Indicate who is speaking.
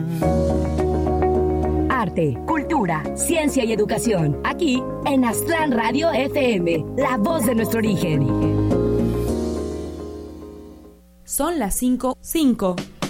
Speaker 1: Arte, cultura, ciencia y educación. Aquí en Aztlán Radio FM, la voz de nuestro origen.
Speaker 2: Son las 5:05.